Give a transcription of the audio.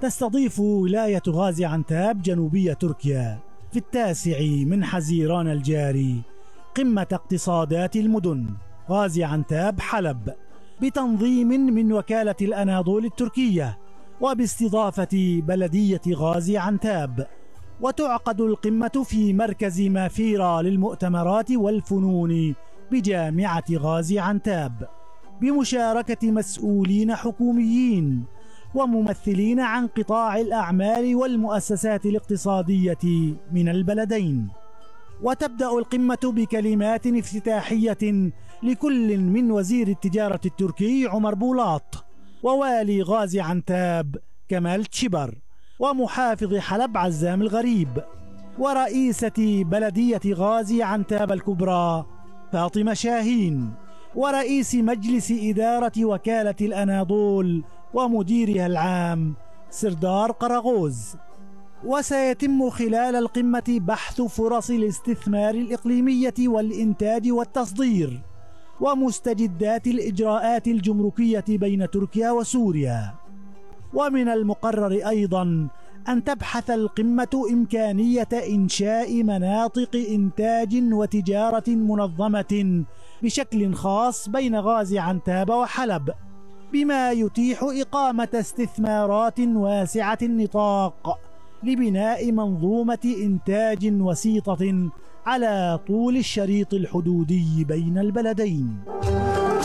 تستضيف ولاية غازي عنتاب جنوبية تركيا في 9 من حزيران الجاري قمة اقتصادات المدن غازي عنتاب حلب بتنظيم من وكالة الأناضول التركية وباستضافة بلدية غازي عنتاب. وتعقد القمة في مركز مافيرا للمؤتمرات والفنون بجامعة غازي عنتاب بمشاركة مسؤولين حكوميين وممثلين عن قطاع الأعمال والمؤسسات الاقتصادية من البلدين. وتبدأ القمة بكلمات افتتاحية لكل من وزير التجارة التركي عمر بولاط ووالي غازي عنتاب كمال تشيبر ومحافظ حلب عزام الغريب ورئيسة بلدية غازي عنتاب الكبرى فاطمة شاهين ورئيس مجلس إدارة وكالة الأناضول ومديرها العام سردار قراغوز. وسيتم خلال القمة بحث فرص الاستثمار الإقليمية والإنتاج والتصدير ومستجدات الإجراءات الجمركية بين تركيا وسوريا. ومن المقرر أيضا أن تبحث القمة إمكانية إنشاء مناطق إنتاج وتجارة منظمة بشكل خاص بين غازي عنتاب وحلب بما يتيح إقامة استثمارات واسعة النطاق لبناء منظومة إنتاج وسيطة على طول الشريط الحدودي بين البلدين.